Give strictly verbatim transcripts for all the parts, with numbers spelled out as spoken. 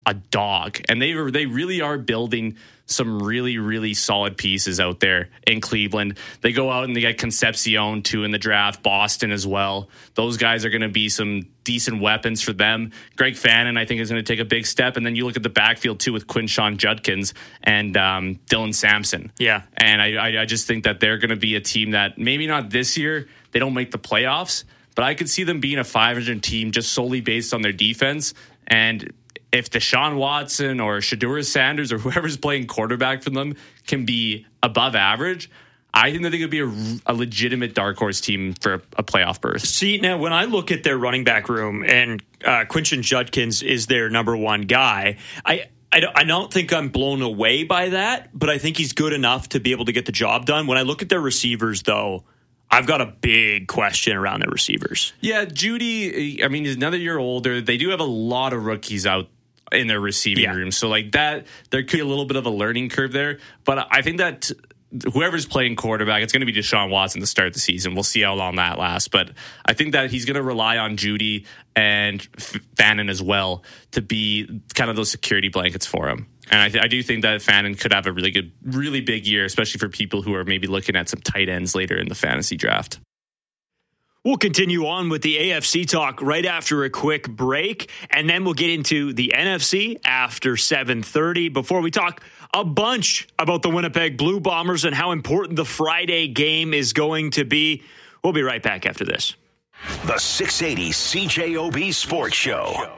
a dog. And they they really are building some really, really solid pieces out there in Cleveland. They go out and they get Concepcion too in the draft, Boston as well. Those guys are going to be some decent weapons for them. Greg Fannin, I think, is going to take a big step. And then you look at the backfield too with Quinshon Judkins and um, Dylan Sampson. Yeah. And I, I, I just think that they're going to be a team that maybe not this year, they don't make the playoffs, but I could see them being a five hundred team just solely based on their defense. And if Deshaun Watson or Shedeur Sanders or whoever's playing quarterback for them can be above average, I think that they could be a, a legitimate dark horse team for a, a playoff berth. See, now when I look at their running back room and uh, Quinshon Judkins is their number one guy, I, I, don't, I don't think I'm blown away by that, but I think he's good enough to be able to get the job done. When I look at their receivers, though, I've got a big question around their receivers. Yeah, Judy, I mean, he's another year older. They do have a lot of rookies out in their receiving yeah. room. So like that, there could be a little bit of a learning curve there. But I think that whoever's playing quarterback, it's going to be Deshaun Watson to start the season. We'll see how long that lasts. But I think that he's going to rely on Judy and Fannin as well to be kind of those security blankets for him. And I, th- I do think that Fannin could have a really good, really big year, especially for people who are maybe looking at some tight ends later in the fantasy draft. We'll continue on with the A F C talk right after a quick break, and then we'll get into the N F C after seven thirty before we talk a bunch about the Winnipeg Blue Bombers and how important the Friday game is going to be. We'll be right back after this. The six eighty C J O B Sports Show.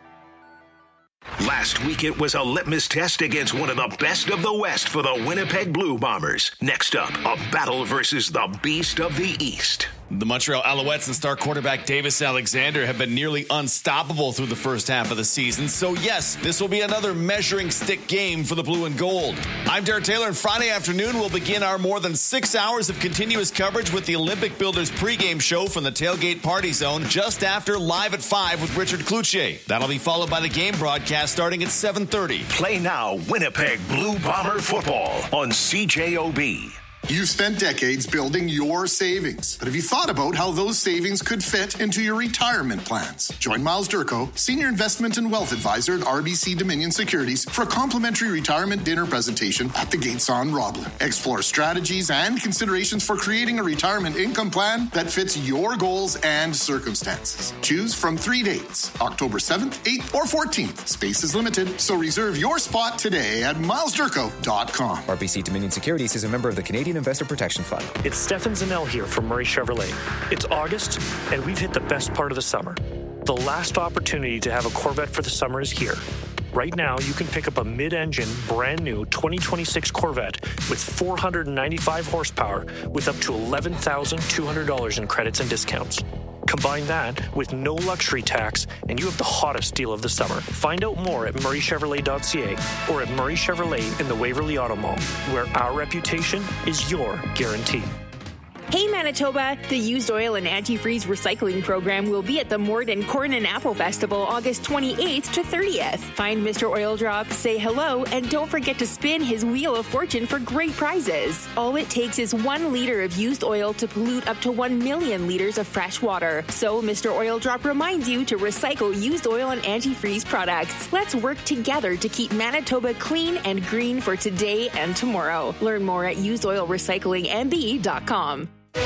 Last week it was a litmus test against one of the best of the West for the Winnipeg Blue Bombers. Next up, a battle versus the Beast of the East. The Montreal Alouettes and star quarterback Davis Alexander have been nearly unstoppable through the first half of the season. So yes, this will be another measuring stick game for the blue and gold. I'm Derek Taylor, and Friday afternoon we'll begin our more than six hours of continuous coverage with the Olympic Builders pregame show from the Tailgate Party Zone just after Live at five with Richard Cloutier. That'll be followed by the game broadcast starting at seven thirty. Play now Winnipeg Blue Bomber football on C J O B. You've spent decades building your savings, but have you thought about how those savings could fit into your retirement plans? Join Miles Durko, Senior Investment and Wealth Advisor at R B C Dominion Securities, for a complimentary retirement dinner presentation at the Gates on Roblin. Explore strategies and considerations for creating a retirement income plan that fits your goals and circumstances. Choose from three dates, October seventh, eighth, or fourteenth. Space is limited, so reserve your spot today at miles durko dot com. R B C Dominion Securities is a member of the Canadian Investor Protection Fund. It's Stefan Zanel here from Murray Chevrolet. It's August, and we've hit the best part of the summer. The last opportunity to have a Corvette for the summer is here. Right now, you can pick up a mid-engine, brand-new twenty twenty-six Corvette with four hundred ninety-five horsepower with up to eleven thousand two hundred dollars in credits and discounts. Combine that with no luxury tax, and you have the hottest deal of the summer. Find out more at murray chevrolet dot c a or at Murray Chevrolet in the Waverly Auto Mall, where our reputation is your guarantee. Hey Manitoba, the Used Oil and Antifreeze Recycling Program will be at the Morden Corn and Apple Festival August twenty-eighth to thirtieth. Find Mister Oil Drop, say hello, and don't forget to spin his Wheel of Fortune for great prizes. All it takes is one liter of used oil to pollute up to one million liters of fresh water. So Mister Oil Drop reminds you to recycle used oil and antifreeze products. Let's work together to keep Manitoba clean and green for today and tomorrow. Learn more at used oil recycling m b dot com.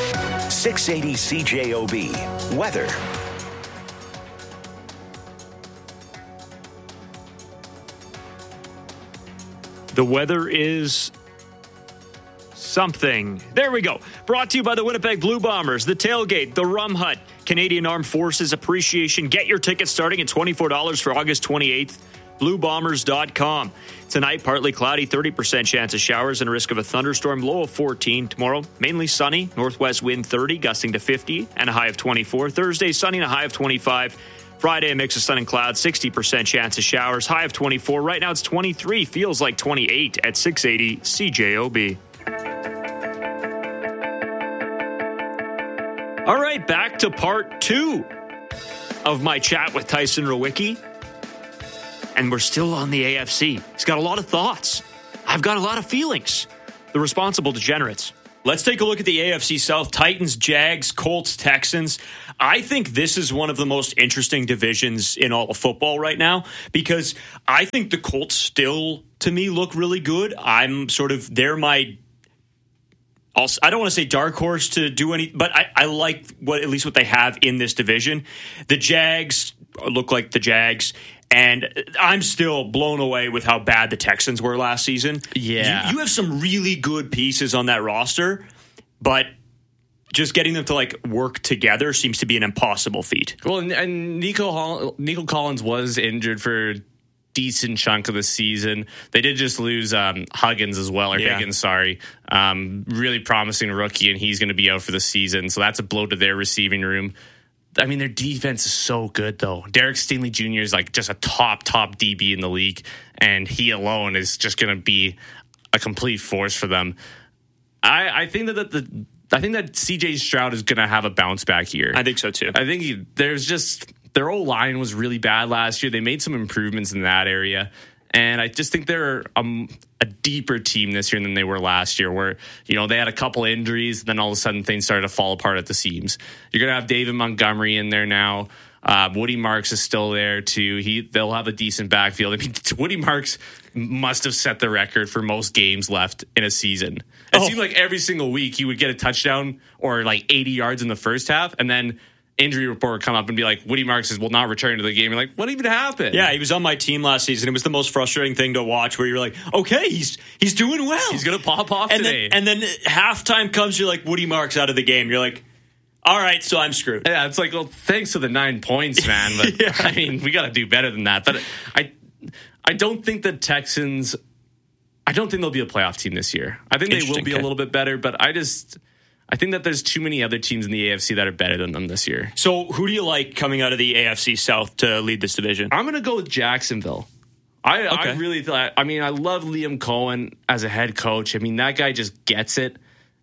six eighty C J O B. Weather. The weather is something. There we go. Brought to you by the Winnipeg Blue Bombers, the Tailgate, the Rum Hut, Canadian Armed Forces Appreciation. Get your tickets starting at twenty-four dollars for August twenty-eighth. blue bombers dot com. Tonight, partly cloudy, thirty percent chance of showers and a risk of a thunderstorm, low of fourteen. Tomorrow, mainly sunny, northwest wind thirty, gusting to fifty, and a high of twenty-four. Thursday, sunny and a high of twenty-five. Friday, a mix of sun and clouds, sixty percent chance of showers, high of twenty-four. Right now, it's twenty-three, feels like twenty-eight at six eighty C J O B. All right, back to part two of my chat with Tyson Rowicki. And we're still on the A F C. He's got a lot of thoughts. I've got a lot of feelings. The Responsible Degenerates. Let's take a look at the A F C South. Titans, Jags, Colts, Texans. I think this is one of the most interesting divisions in all of football right now because I think the Colts still, to me, look really good. I'm sort of, they're my, I'll, I don't want to say dark horse to do any, but I, I like what at least what they have in this division. The Jags look like the Jags. And I'm still blown away with how bad the Texans were last season. Yeah. You, you have some really good pieces on that roster, but just getting them to like work together seems to be an impossible feat. Well, and, and Nico Hall, Nico Collins was injured for a decent chunk of the season. They did just lose um, Huggins as well, or yeah. Higgins, sorry. Um, really promising rookie, and he's going to be out for the season. So that's a blow to their receiving room. I mean, their defense is so good, though. Derek Stingley Junior is like just a top, top D B in the league, and he alone is just going to be a complete force for them. I, I think that the I think that C J Stroud is going to have a bounce back year. I think so too. I think he, there's just their old line was really bad last year. They made some improvements in that area. And I just think they're um, a deeper team this year than they were last year, where, you know, they had a couple injuries, and then all of a sudden things started to fall apart at the seams. You're going to have David Montgomery in there now. Uh, Woody Marks is still there, too. He They'll have a decent backfield. I mean, Woody Marks must have set the record for most games left in a season. It oh. seemed like every single week he would get a touchdown or like eighty yards in the first half, and then injury report would come up and be like, Woody Marks will not return to the game. You're like, what even happened? Yeah, he was on my team last season. It was the most frustrating thing to watch, where you're like, okay, he's he's doing well. He's going to pop off and today. Then, and then halftime comes, you're like, Woody Marks out of the game. You're like, all right, so I'm screwed. Yeah, it's like, well, thanks for the nine points, man. But, yeah. I mean, we got to do better than that. But I I don't think the Texans, I don't think they'll be a playoff team this year. I think they will be a little bit better, but I just... I think that there's too many other teams in the A F C that are better than them this year. So who do you like coming out of the A F C South to lead this division? I'm going to go with Jacksonville. I, okay. I really thought, I mean, I love Liam Cohen as a head coach. I mean, that guy just gets it.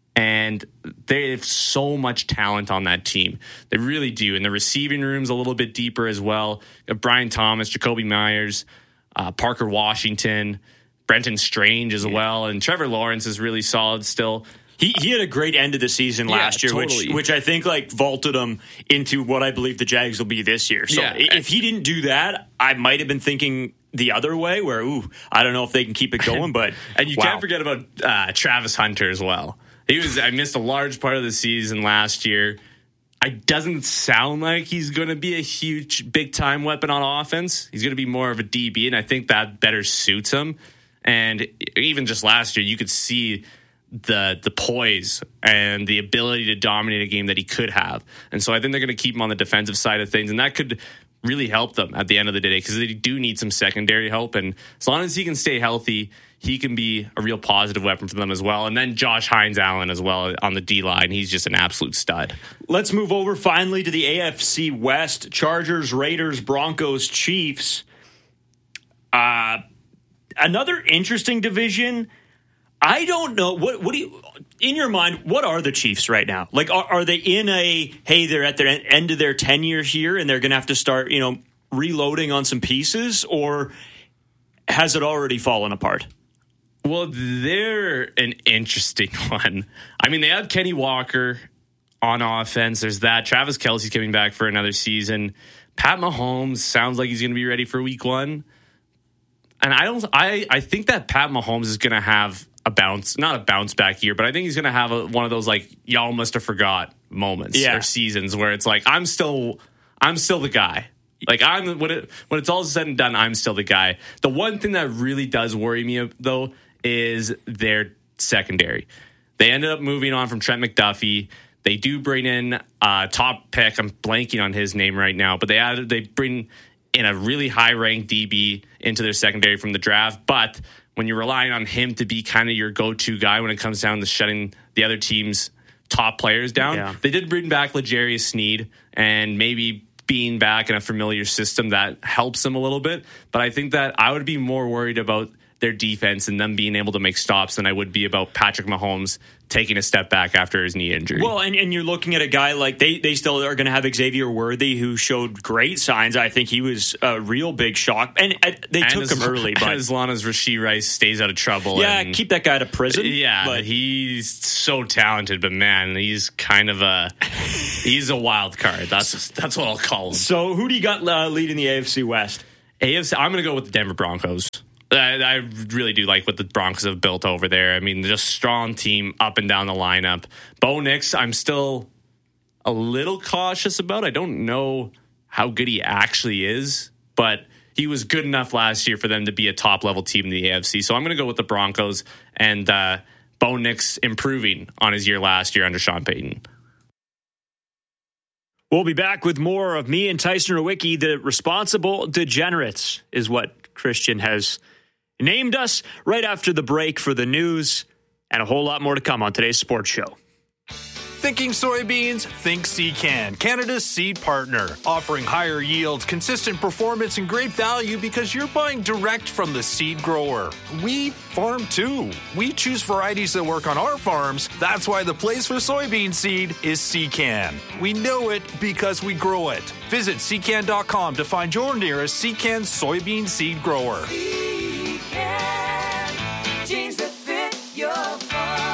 And they have so much talent on that team. They really do. And the receiving room's a little bit deeper as well. Brian Thomas, Jacoby Myers, uh, Parker Washington, Brenton Strange as yeah. well. And Trevor Lawrence is really solid still. He he had a great end of the season last yeah, year, totally. which which I think like vaulted him into what I believe the Jags will be this year. So yeah. if he didn't do that, I might have been thinking the other way, where ooh, I don't know if they can keep it going. But and you wow. can't forget about uh, Travis Hunter as well. He was I missed a large part of the season last year. It doesn't sound like he's going to be a huge big time weapon on offense. He's going to be more of a D B, and I think that better suits him. And even just last year, you could see the the poise and the ability to dominate a game that he could have. And so I think they're going to keep him on the defensive side of things, and that could really help them at the end of the day, because they do need some secondary help. And as long as he can stay healthy, he can be a real positive weapon for them as well. And then Josh Hines-Allen as well on the D-line. He's just an absolute stud. Let's move over finally to the A F C West. Chargers, Raiders, Broncos, Chiefs. Uh, another interesting division. I don't know. What What do you, in your mind, what are the Chiefs right now? Like, are, are they in a, hey, they're at their end of their tenure here and they're going to have to start, you know, reloading on some pieces, or has it already fallen apart? Well, they're an interesting one. I mean, they have Kenny Walker on offense. There's that. Travis Kelce's coming back for another season. Pat Mahomes sounds like he's going to be ready for week one. And I don't. I, I think that Pat Mahomes is going to have a bounce, not a bounce back year, but I think he's going to have a, one of those like y'all must have forgot moments yeah. or seasons where it's like I'm still, I'm still the guy. Like I'm when it when it's all said and done, I'm still the guy. The one thing that really does worry me though is their secondary. They ended up moving on from Trent McDuffie. They do bring in a top pick. I'm blanking on his name right now, but they added they bring in a really high ranked D B into their secondary from the draft, but when you're relying on him to be kind of your go-to guy when it comes down to shutting the other team's top players down, yeah. they did bring back L'Jarius Sneed, and maybe being back in a familiar system that helps them a little bit. But I think that I would be more worried about their defense and them being able to make stops than I would be about Patrick Mahomes taking a step back after his knee injury. Well, and, and you're looking at a guy like they, they still are going to have Xavier Worthy, who showed great signs. I think he was a real big shock. And uh, they and took as, him early. But as long as Rashee Rice stays out of trouble. Yeah, and, keep that guy out of prison. Yeah, but he's so talented, but man, he's kind of a he's a wild card. That's that's what I'll call him. So who do you got uh, leading the A F C West? A F C, I'm going to go with the Denver Broncos. I, I really do like what the Broncos have built over there. I mean, just strong team up and down the lineup. Bo Nix, I'm still a little cautious about. I don't know how good he actually is, but he was good enough last year for them to be a top-level team in the A F C. So I'm going to go with the Broncos and uh, Bo Nix improving on his year last year under Sean Payton. We'll be back with more of me and Tyson Nowicki. The responsible degenerates is what Christian has named us, right after the break for the news, and a whole lot more to come on today's sports show. Thinking soybeans? Think Secan, Canada's seed partner. Offering higher yields, consistent performance, and great value because you're buying direct from the seed grower. We farm too. We choose varieties that work on our farms. That's why the place for soybean seed is Secan. We know it because we grow it. Visit secan dot com to find your nearest Secan soybean seed grower. Secan, genes that fit your farm.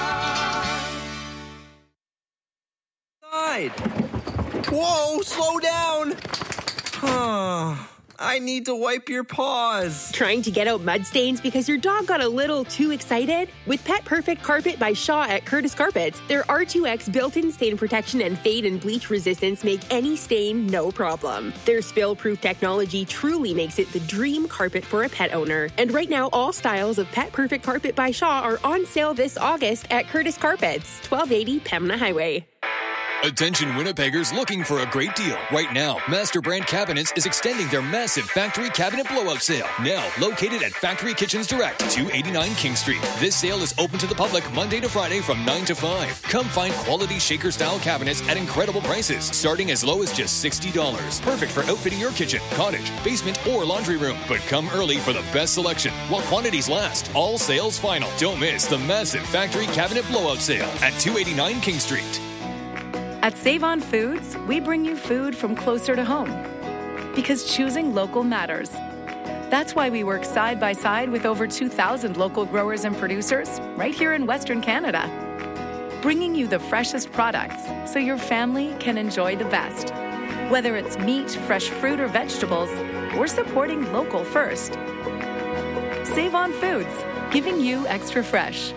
Whoa, slow down. Huh. I need to wipe your paws. Trying to get out mud stains because your dog got a little too excited? With Pet Perfect Carpet by Shaw at Curtis Carpets, their R two X built-in stain protection and fade and bleach resistance make any stain no problem. Their spill-proof technology truly makes it the dream carpet for a pet owner. And right now, all styles of Pet Perfect Carpet by Shaw are on sale this August at Curtis Carpets, twelve eighty Pembina Highway. Attention Winnipeggers looking for a great deal. Right now, Master Brand Cabinets is extending their massive factory cabinet blowout sale. Now located at Factory Kitchens Direct, two eighty-nine King Street. This sale is open to the public Monday to Friday from nine to five. Come find quality shaker-style cabinets at incredible prices, starting as low as just sixty dollars. Perfect for outfitting your kitchen, cottage, basement, or laundry room. But come early for the best selection while quantities last. All sales final. Don't miss the massive factory cabinet blowout sale at two eighty-nine King Street. At Save On Foods, we bring you food from closer to home. Because choosing local matters. That's why we work side by side with over two thousand local growers and producers right here in Western Canada. Bringing you the freshest products so your family can enjoy the best. Whether it's meat, fresh fruit, or vegetables, we're supporting local first. Save On Foods, giving you extra fresh.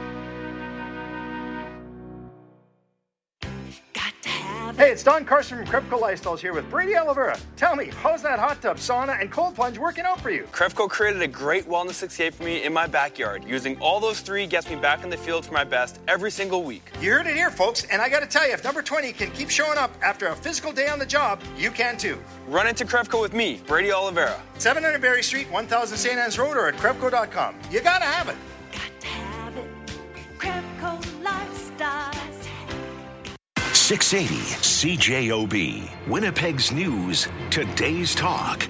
Hey, it's Don Carson from Krepco Lifestyles here with Brady Oliveira. Tell me, how's that hot tub, sauna, and cold plunge working out for you? Krepco created a great wellness escape for me in my backyard. Using all those three gets me back in the field for my best every single week. You heard it here, folks, and I gotta tell you, if number twenty can keep showing up after a physical day on the job, you can too. Run into Krepco with me, Brady Oliveira. seven hundred Berry Street, one thousand Saint Anne's Road, or at Krepco dot com. You gotta have it. Got to have it. Krepco Lifestyles. six eighty C J O B, Winnipeg's News, Today's Talk.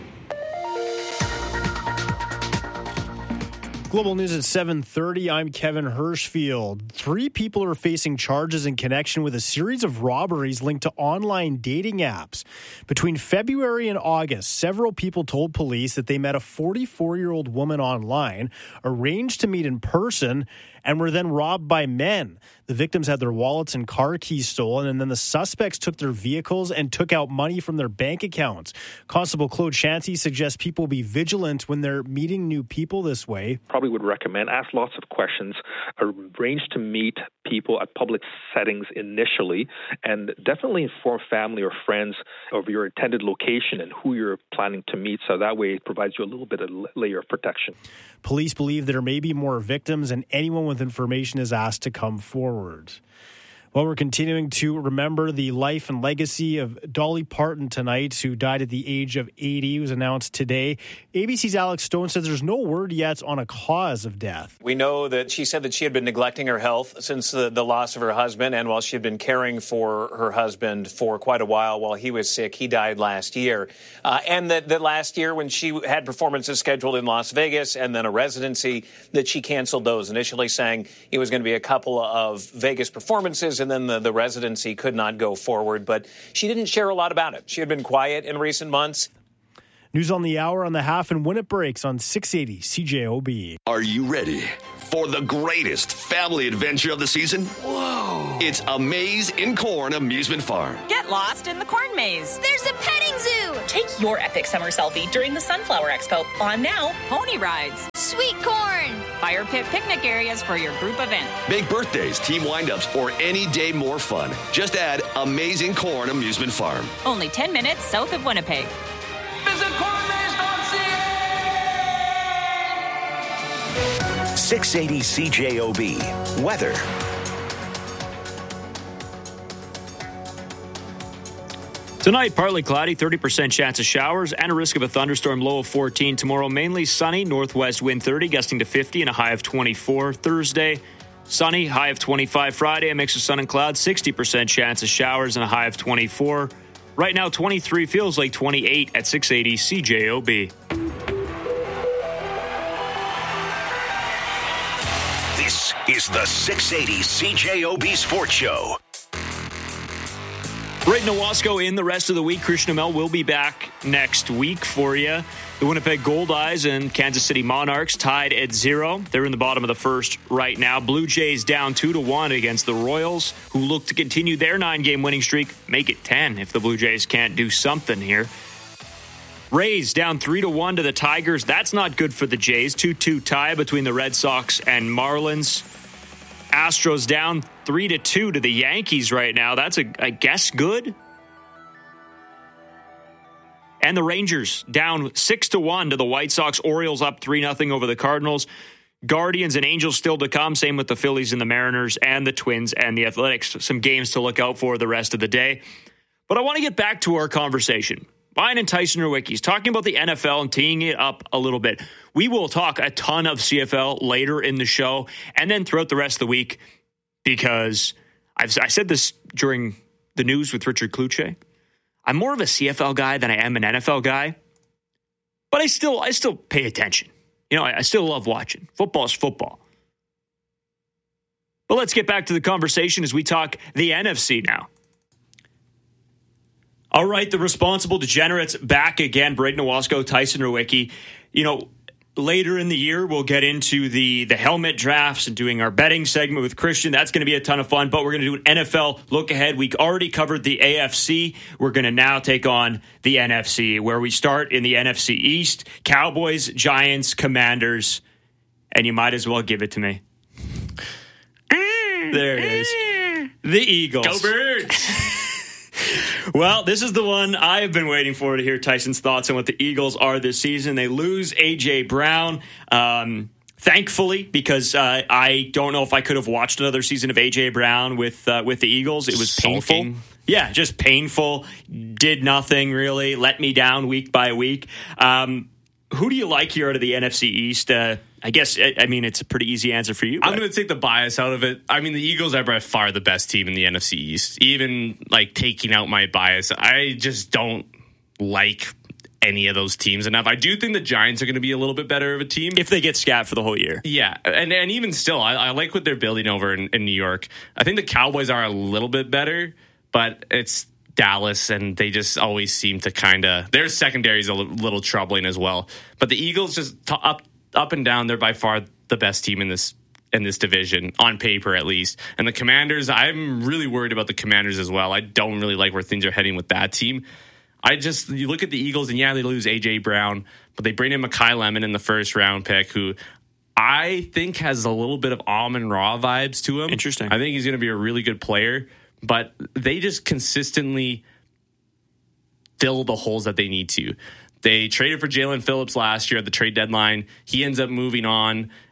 Global News at seven thirty. I'm Kevin Hirschfield. Three people are facing charges in connection with a series of robberies linked to online dating apps. Between February and August, several people told police that they met a forty-four-year-old woman online, arranged to meet in person, and were then robbed by men. The victims had their wallets and car keys stolen, and then the suspects took their vehicles and took out money from their bank accounts. Constable Claude Shanty suggests people be vigilant when they're meeting new people this way. Probably would recommend ask lots of questions, arrange to meet people at public settings initially, and definitely inform family or friends of your intended location and who you're planning to meet, so that way it provides you a little bit of layer of protection. Police believe there may be more victims, and anyone with information is asked to come forward. Well, we're continuing to remember the life and legacy of Dolly Parton tonight, who died at the age of eighty. It was announced today. A B C's Alex Stone says there's no word yet on a cause of death. We know that she said that she had been neglecting her health since the, the loss of her husband, and while she had been caring for her husband for quite a while while he was sick, he died last year. Uh, and that, that last year when she had performances scheduled in Las Vegas and then a residency, that she canceled those, initially saying it was going to be a couple of Vegas performances and then the, the residency could not go forward. But she didn't share a lot about it. She had been quiet in recent months. News on the hour on the half and when it breaks on six eighty C J O B. Are you ready for the greatest family adventure of the season? Whoa! It's A Maze in Corn Amusement Farm. Get lost in the corn maze. There's a petting zoo. Take your epic summer selfie during the Sunflower Expo. On now. Pony rides. Sweet corn. Fire pit picnic areas for your group event. Big birthdays, team windups, or any day more fun. Just add Amazing Corn Amusement Farm. Only ten minutes south of Winnipeg. Visit corn maze dot c a. six eighty C J O B. Weather. Tonight, partly cloudy, thirty percent chance of showers, and a risk of a thunderstorm, low of fourteen. Tomorrow, mainly sunny, northwest wind thirty, gusting to fifty, and a high of twenty-four. Thursday, sunny, high of twenty-five. Friday, a mix of sun and clouds, sixty percent chance of showers, and a high of twenty-four. Right now, twenty-three feels like twenty-eight at six eighty C J O B. This is the six eighty C J O B Sports Show. Braden Owasco in the rest of the week. Christian Amell will be back next week for you. The Winnipeg Goldeyes and Kansas City Monarchs tied at zero. They're in the bottom of the first right now. Blue Jays down two to one against the Royals, who look to continue their nine-game winning streak, make it ten if the Blue Jays can't do something here. Rays down three to one to the Tigers. That's not good for the Jays. two two tie between the Red Sox and Marlins. Astros down three to two to the Yankees right now. That's, a, I guess, good. And the Rangers down six to one to the White Sox. Orioles up three nothing over the Cardinals. Guardians and Angels still to come. Same with the Phillies and the Mariners and the Twins and the Athletics. Some games to look out for the rest of the day. But I want to get back to our conversation. Mine and Tyson Nowicki's talking about the N F L and teeing it up a little bit. We will talk a ton of C F L later in the show and then throughout the rest of the week, because I've, I said this during the news with Richard Kluche. I'm more of a C F L guy than I am an N F L guy, but I still I still pay attention. You know, I, I still love watching. Football is football. But let's get back to the conversation as we talk the N F C now. All right, the responsible degenerates back again. Braden Owasco, Tyson Nowicki. You know, later in the year, we'll get into the, the helmet drafts and doing our betting segment with Christian. That's going to be a ton of fun, but we're going to do an N F L look ahead. We already covered the A F C. We're going to now take on the N F C, where we start in the N F C East. Cowboys, Giants, Commanders, and you might as well give it to me. There it is. The Eagles. Go Birds! Well, this is the one I have been waiting for to hear Tyson's thoughts on what the Eagles are this season. They lose A J. Brown, um, thankfully, because uh, I don't know if I could have watched another season of A J. Brown with uh, with the Eagles. It was painful. Sulking. Yeah, just painful. Did nothing, really. Let me down week by week. Um, who do you like here out of the N F C East? Uh, I guess, I mean, it's a pretty easy answer for you. I'm going to take the bias out of it. I mean, the Eagles are by far the best team in the N F C East. Even, like, taking out my bias, I just don't like any of those teams enough. I do think the Giants are going to be a little bit better of a team. If they get scat for the whole year. Yeah, and and even still, I, I like what they're building over in, in New York. I think the Cowboys are a little bit better, but it's Dallas, and they just always seem to kind of... Their secondary is a l- little troubling as well. But the Eagles just t- up... Up and down, they're by far the best team in this in this division, on paper at least. And the Commanders, I'm really worried about the Commanders as well. I don't really like where things are heading with that team. I just, you look at the Eagles, and yeah, they lose A J. Brown, but they bring in Mekhi Lemon in the first round pick, who I think has a little bit of Amon-Ra vibes to him. Interesting. I think he's going to be a really good player, but they just consistently fill the holes that they need to. They traded for Jalen Phillips last year at the trade deadline. He ends up moving on,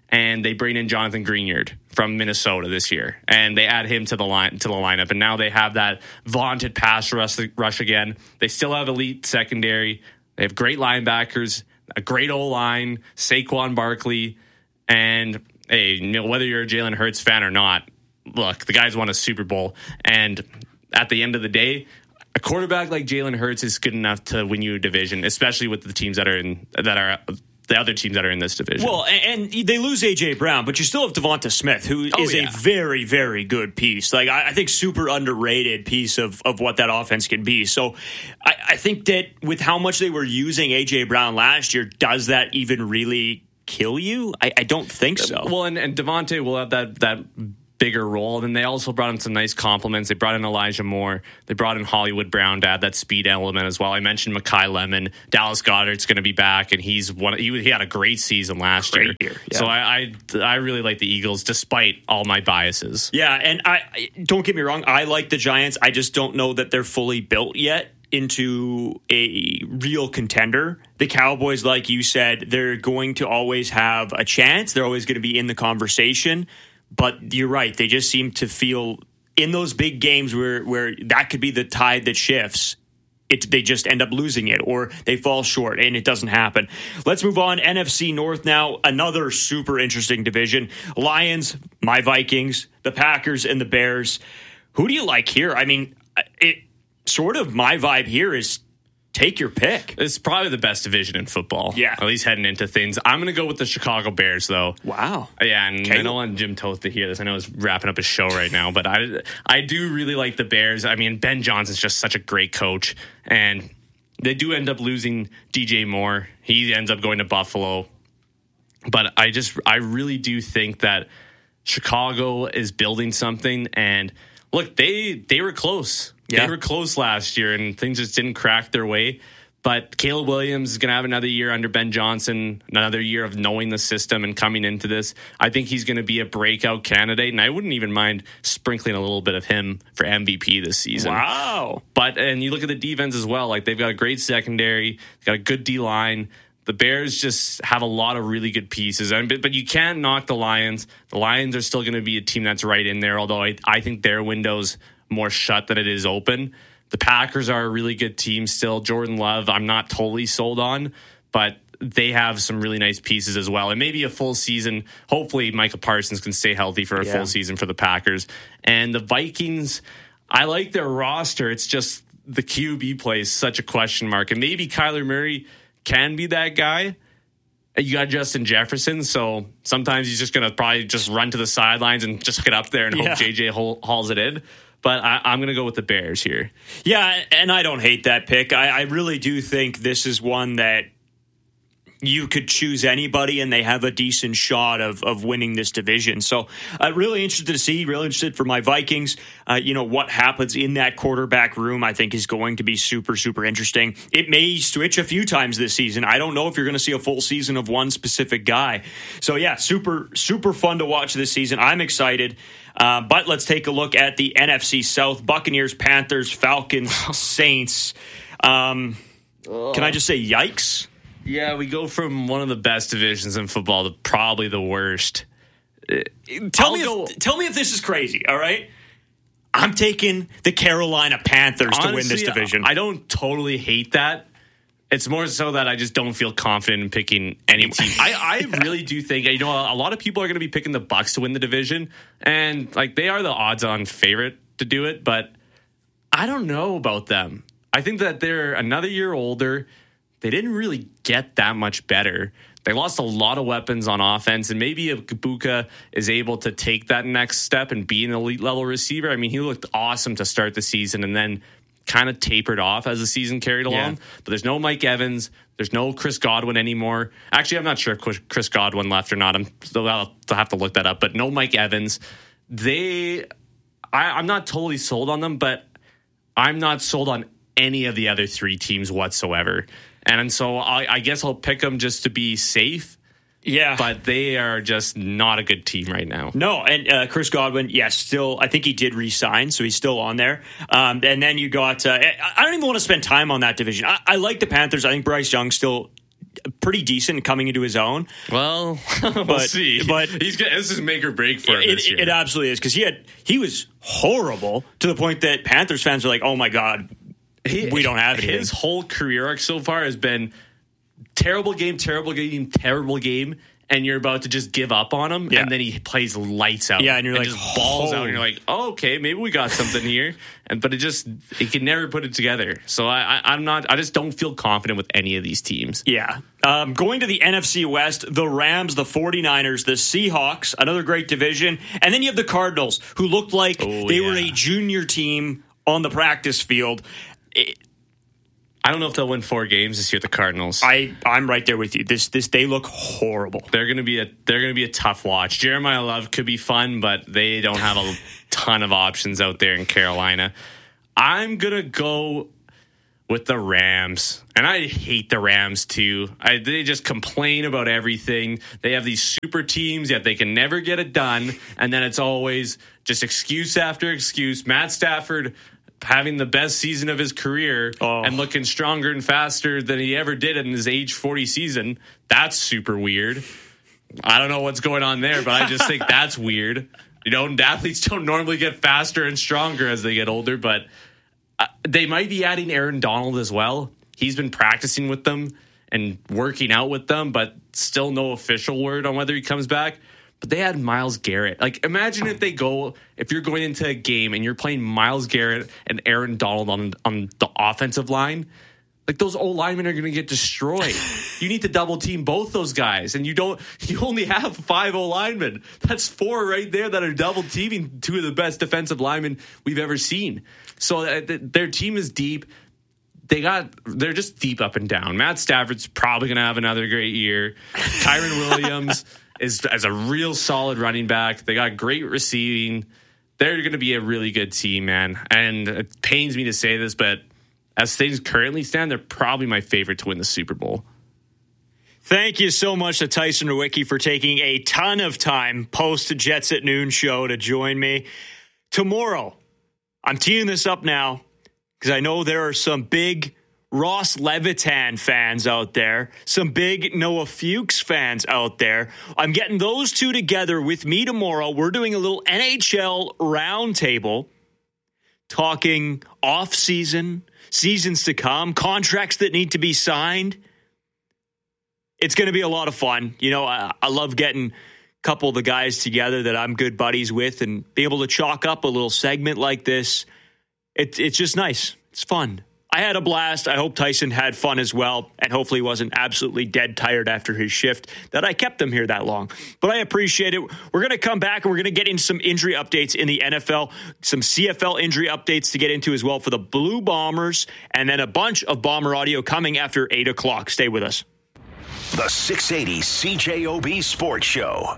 and they bring in Jonathan Greenyard from Minnesota this year, and they add him to the line to the lineup, and now they have that vaunted pass rush, rush again. They still have elite secondary. They have great linebackers, a great O-line, Saquon Barkley, and hey, you know, whether you're a Jalen Hurts fan or not, look, the guy's won a Super Bowl, and at the end of the day, a quarterback like Jalen Hurts is good enough to win you a division, especially with the teams that are in that are the other teams that are in this division. Well, and, and they lose A J Brown, but you still have Devonta Smith, who oh, is yeah. a very, very good piece. Like I, I think super underrated piece of, of what that offense can be. So I, I think that with how much they were using A J Brown last year, does that even really kill you? I, I don't think so. Well, and, and Devontae will have that that bigger role. And they also brought in some nice compliments. They brought in Elijah Moore. They brought in Hollywood Brown to add that speed element as well. I mentioned Mekhi Lemon. Dallas Goedert's going to be back, and he's one. He, he had a great season last great year. year yeah. So I, I I really like the Eagles, despite all my biases. Yeah, and I, I don't get me wrong. I like the Giants. I just don't know that they're fully built yet into a real contender. The Cowboys, like you said, they're going to always have a chance. They're always going to be in the conversation. But you're right. They just seem to feel in those big games where, where that could be the tide that shifts. It, they just end up losing it, or they fall short, and it doesn't happen. Let's move on. N F C North now, another super interesting division. Lions, my Vikings, the Packers, and the Bears. Who do you like here? I mean, it sort of my vibe here is take your pick. It's probably the best division in football. Yeah. At least heading into things. I'm going to go with the Chicago Bears, though. Wow. Yeah, and okay. I don't want Jim Toth to hear this. I know he's wrapping up his show right now, but I I do really like the Bears. I mean, Ben Johnson's just such a great coach, and they do end up losing D J Moore. He ends up going to Buffalo. But I just, I really do think that Chicago is building something, and look, they they were close. Yeah. They were close last year, and things just didn't crack their way. But Caleb Williams is going to have another year under Ben Johnson, another year of knowing the system and coming into this. I think he's going to be a breakout candidate, and I wouldn't even mind sprinkling a little bit of him for M V P this season. Wow. But, and you look at the defense as well. Like, they've got a great secondary, they've got a good D-line. The Bears just have a lot of really good pieces. And, but, but you can't knock the Lions. The Lions are still going to be a team that's right in there, although I, I think their window's more shut than it is open. The Packers are a really good team still. Jordan Love, I'm not totally sold on, but they have some really nice pieces as well. And maybe a full season. Hopefully, Micah Parsons can stay healthy for a yeah. full season for the Packers. And the Vikings, I like their roster. It's just the Q B play is such a question mark. And maybe Kyler Murray can be that guy. You got Justin Jefferson, so sometimes he's just going to probably just run to the sidelines and just get up there and yeah. hope J J hauls it in. But I, I'm going to go with the Bears here. Yeah, and I don't hate that pick. I, I really do think this is one that you could choose anybody, and they have a decent shot of of winning this division. So I'm uh, really interested to see, really interested for my Vikings. Uh, you know, what happens in that quarterback room, I think, is going to be super, super interesting. It may switch a few times this season. I don't know if you're going to see a full season of one specific guy. So, yeah, super, super fun to watch this season. I'm excited. Uh, but let's take a look at the N F C South. Buccaneers, Panthers, Falcons, Saints. Um, can I just say yikes? Yeah, we go from one of the best divisions in football to probably the worst. Tell I'll me, go, if, tell me if this is crazy. All right, I'm taking the Carolina Panthers honestly, to win this division. I don't totally hate that. It's more so that I just don't feel confident in picking any team. I, I really do think, you know, a lot of people are going to be picking the Bucs to win the division, and like they are the odds-on favorite to do it. But I don't know about them. I think that they're another year older. They didn't really get that much better. They lost a lot of weapons on offense, and maybe if Kabuka is able to take that next step and be an elite level receiver. I mean, he looked awesome to start the season and then kind of tapered off as the season carried along. Yeah. But there's no Mike Evans. There's no Chris Godwin anymore. Actually, I'm not sure if Chris Godwin left or not. I'm still I'll have to look that up. But no Mike Evans. They, I, I'm not totally sold on them, but I'm not sold on any of the other three teams whatsoever. And so I, I guess I'll pick them just to be safe. Yeah. But they are just not a good team right now. No, and uh, Chris Godwin, yes, still, I think he did re-sign, so he's still on there. Um, and then you got, uh, I don't even want to spend time on that division. I, I like the Panthers. I think Bryce Young's still pretty decent coming into his own. Well, we'll but, see. But he's gonna, this is make or break for him it, this year. It absolutely is, because he had he was horrible to the point that Panthers fans are like, "Oh my God, he, we don't have anything." His whole career arc so far has been terrible game, terrible game, terrible game. And you're about to just give up on him, yeah. and then he plays lights out. Yeah, and you're and like, just balls oh. out, and you're like, oh, okay, maybe we got something here. And but it just he can never put it together. So I, I, I'm not. I just don't feel confident with any of these teams. Yeah. Um, going to the N F C West, the Rams, the 49ers, the Seahawks, another great division, and then you have the Cardinals, who looked like oh, they yeah. were a junior team on the practice field. It, I don't know if they'll win four games this year. The Cardinals. I I'm right there with you. This this they look horrible. They're gonna be a they're gonna be a tough watch. Jeremiah Love could be fun, but they don't have a ton of options out there in Carolina. I'm gonna go with the Rams, and I hate the Rams too. I, they just complain about everything. They have these super teams, yet they can never get it done, and then it's always just excuse after excuse. Matt Stafford having the best season of his career oh. and looking stronger and faster than he ever did in his age forty season. That's super weird. I don't know what's going on there, but I just think that's weird. You know, athletes don't normally get faster and stronger as they get older, but uh, they might be adding Aaron Donald as well. He's been practicing with them and working out with them, but still no official word on whether he comes back. But they had Myles Garrett. Like, imagine if they go, if you're going into a game and you're playing Myles Garrett and Aaron Donald on, on the offensive line. Like, those old linemen are going to get destroyed. You need to double team both those guys. And you don't, you only have five O linemen. That's four right there that are double teaming two of the best defensive linemen we've ever seen. So uh, th- their team is deep. They got, they're just deep up and down. Matt Stafford's probably going to have another great year. Kyron Williams is as a real solid running back. They got great receiving. They're going to be a really good team, man. And it pains me to say this, but as things currently stand, they're probably my favorite to win the Super Bowl. Thank you so much to Tyson Nowicki for taking a ton of time post Jets at Noon show to join me. Tomorrow, I'm teeing this up now because I know there are some big Ross Levitan fans out there, some big Noah Fuchs fans out there. I'm getting those two together with me tomorrow. We're doing a little N H L roundtable, talking off-season, seasons to come, contracts that need to be signed. It's going to be a lot of fun. You know, I, I love getting a couple of the guys together that I'm good buddies with and be able to chalk up a little segment like this. It, it's just nice. It's fun. I had a blast. I hope Tyson had fun as well, and hopefully he wasn't absolutely dead tired after his shift that I kept him here that long. But I appreciate it. We're going to come back, and we're going to get into some injury updates in the N F L, some C F L injury updates to get into as well for the Blue Bombers, and then a bunch of Bomber audio coming after eight o'clock. Stay with us. The six eighty C J O B Sports Show.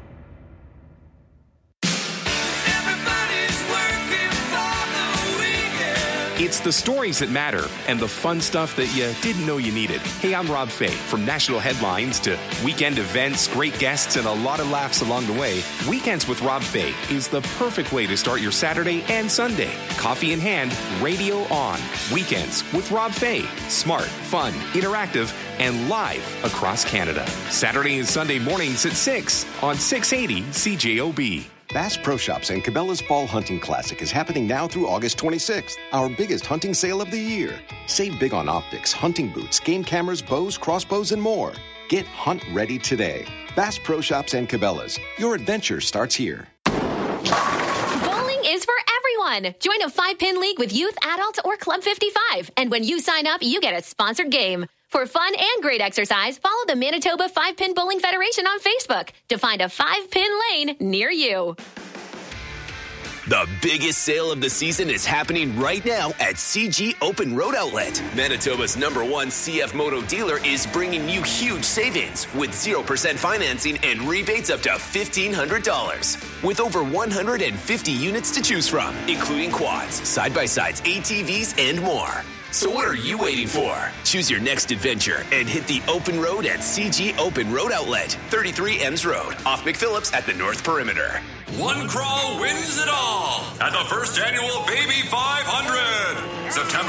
It's the stories that matter and the fun stuff that you didn't know you needed. Hey, I'm Rob Fay. From national headlines to weekend events, great guests, and a lot of laughs along the way, Weekends with Rob Fay is the perfect way to start your Saturday and Sunday. Coffee in hand, radio on. Weekends with Rob Fay. Smart, fun, interactive, and live across Canada. Saturday and Sunday mornings at six on six eighty C J O B. Bass Pro Shops and Cabela's Fall Hunting Classic is happening now through August twenty-sixth, our biggest hunting sale of the year. Save big on optics, hunting boots, game cameras, bows, crossbows, and more. Get hunt ready today. Bass Pro Shops and Cabela's. Your adventure starts here. Bowling is for everyone. Join a five-pin league with youth, adults, or Club fifty-five. And when you sign up, you get a sponsored game. For fun and great exercise, follow the Manitoba Five-Pin Bowling Federation on Facebook to find a five-pin lane near you. The biggest sale of the season is happening right now at C G Open Road Outlet. Manitoba's number one C F Moto dealer is bringing you huge savings with zero percent financing and rebates up to fifteen hundred dollars. With over one hundred fifty units to choose from, including quads, side-by-sides, A T Vs, and more. So what are you waiting for? Choose your next adventure and hit the open road at C G Open Road Outlet, thirty-three Ems Road, off McPhillips at the North Perimeter. One crawl wins it all at the first annual Baby five hundred. September tenth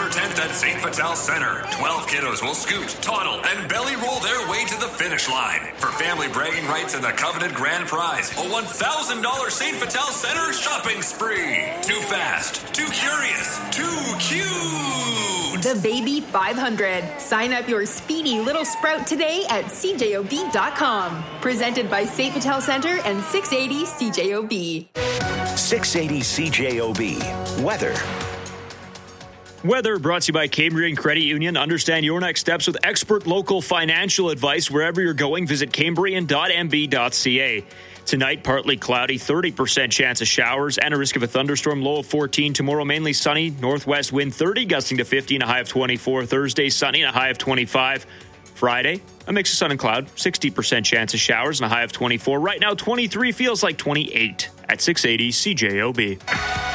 at Saint Vital Center. twelve kiddos will scoot, toddle, and belly roll their way to the finish line. For family bragging rights and the coveted grand prize, a one thousand dollars Saint Vital Center shopping spree. Too fast, too curious, too cute. The Baby five hundred. Sign up your speedy little sprout today at C J O B dot com. Presented by Saint Vital Center and six eighty C J O B. six eighty C J O B. Weather. Weather brought to you by Cambrian Credit Union. Understand your next steps with expert local financial advice. Wherever you're going, visit cambrian dot m b dot c a. Tonight, partly cloudy, thirty percent chance of showers and a risk of a thunderstorm, low of fourteen. Tomorrow, mainly sunny, northwest wind thirty, gusting to fifty and a high of twenty-four. Thursday, sunny and a high of twenty-five. Friday, a mix of sun and cloud, sixty percent chance of showers and a high of twenty-four. Right now, twenty-three feels like twenty-eight at six eighty C J O B.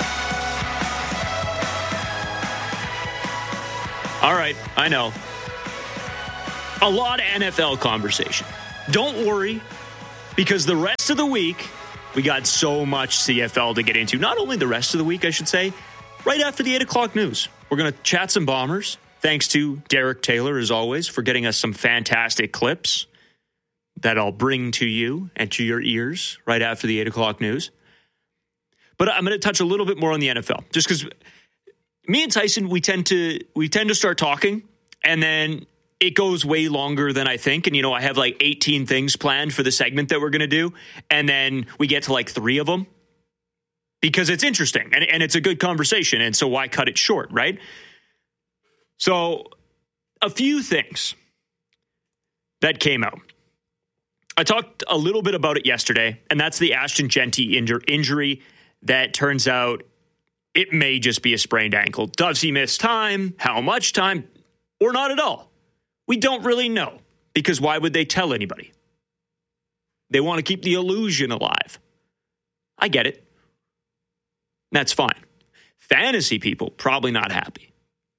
All right, I know. A lot of N F L conversation. Don't worry, because the rest of the week, we got so much C F L to get into. Not only the rest of the week, I should say, right after the eight o'clock news. We're going to chat some Bombers. Thanks to Derek Taylor, as always, for getting us some fantastic clips that I'll bring to you and to your ears right after the eight o'clock news. But I'm going to touch a little bit more on the N F L, just because me and Tyson, we tend to we tend to start talking, and then it goes way longer than I think. And, you know, I have like eighteen things planned for the segment that we're going to do, and then we get to like three of them because it's interesting, and, and it's a good conversation, and so why cut it short, right? So a few things that came out. I talked a little bit about it yesterday, and that's the Ashton Jeanty injur- injury that turns out it may just be a sprained ankle. Does he miss time? How much time? Or not at all? We don't really know, because why would they tell anybody? They want to keep the illusion alive. I get it. That's fine. Fantasy people, probably not happy.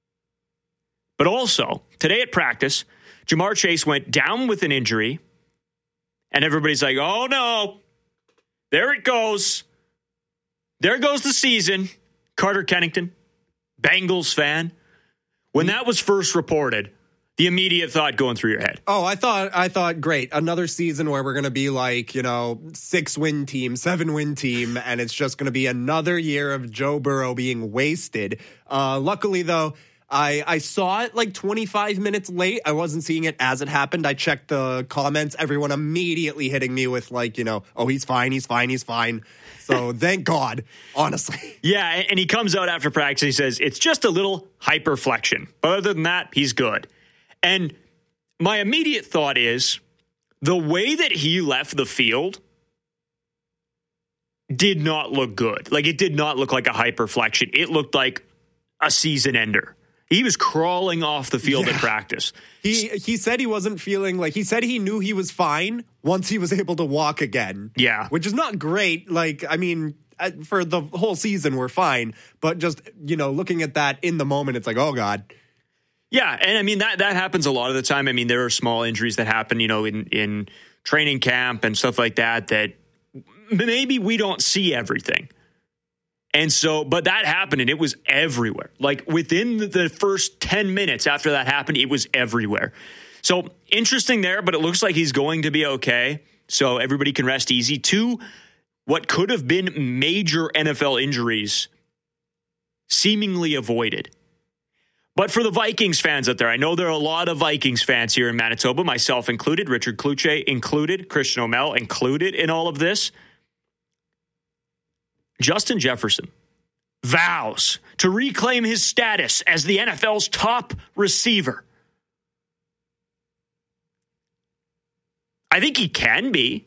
But also, today at practice, Jamar Chase went down with an injury, and everybody's like, oh no, there it goes. There goes the season. Carter Kennington, Bengals fan. When that was first reported, the immediate thought going through your head. Oh, I thought, I thought, great. Another season where we're going to be like, you know, six win team, seven win team, and it's just going to be another year of Joe Burrow being wasted. Uh, luckily, though, I, I saw it like twenty-five minutes late. I wasn't seeing it as it happened. I checked the comments. Everyone immediately hitting me with like, you know, oh, he's fine, he's fine, he's fine. So thank God, honestly. Yeah, and he comes out after practice. He says, it's just a little hyperflexion. But other than that, he's good. And my immediate thought is the way that he left the field did not look good. Like, it did not look like a hyperflexion. It looked like a season ender. He was crawling off the field yeah. at practice. He he said he wasn't feeling like, he said he knew he was fine once he was able to walk again. Yeah. Which is not great. Like, I mean, for the whole season, we're fine. But just, you know, looking at that in the moment, it's like, oh, God. Yeah, and I mean, that, that happens a lot of the time. I mean, there are small injuries that happen, you know, in, in training camp and stuff like that, that maybe we don't see everything. And so, but that happened, and it was everywhere. Like, within the first ten minutes after that happened, it was everywhere. So, interesting there, but it looks like he's going to be okay. So, everybody can rest easy. Two, what could have been major N F L injuries seemingly avoided. But for the Vikings fans out there, I know there are a lot of Vikings fans here in Manitoba, myself included, Richard Kluche included, Christian O'Mell included in all of this. Justin Jefferson vows to reclaim his status as the N F L's top receiver. I think he can be.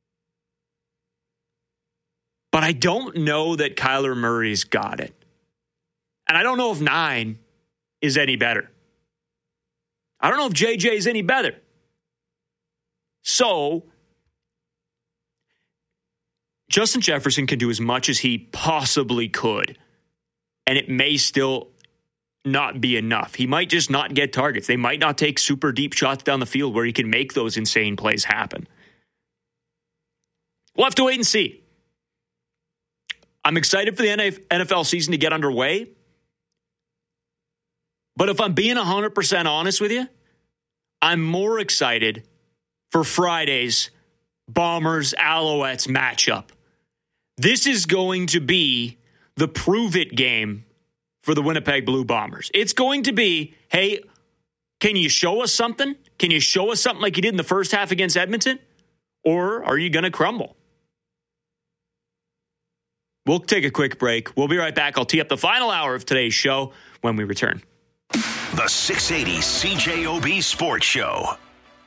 But I don't know that Kyler Murray's got it. And I don't know if nine is any better. I don't know if J J is any better. So Justin Jefferson can do as much as he possibly could, and it may still not be enough. He might just not get targets. They might not take super deep shots down the field where he can make those insane plays happen. We'll have to wait and see. I'm excited for the N F L season to get underway. But if I'm being one hundred percent honest with you, I'm more excited for Friday's Bombers-Alouettes matchup. This is going to be the prove-it game for the Winnipeg Blue Bombers. It's going to be, hey, can you show us something? Can you show us something like you did in the first half against Edmonton? Or are you going to crumble? We'll take a quick break. We'll be right back. I'll tee up the final hour of today's show when we return. The six eighty C J O B Sports Show.